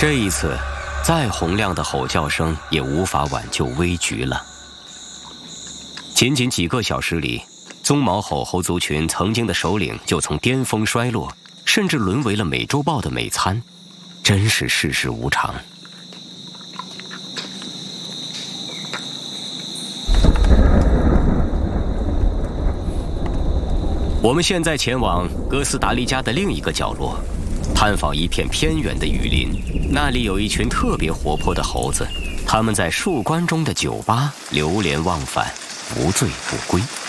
这一次，再洪亮的吼叫声也无法挽救危局了。仅仅几个小时里，鬃毛吼猴族群曾经的首领就从巅峰衰落，甚至沦为了美洲豹的美餐，真是世事无常。我们现在前往哥斯达黎加的另一个角落，探访一片偏远的雨林。那里有一群特别活泼的猴子，他们在树冠中的酒吧流连忘返，不醉不归。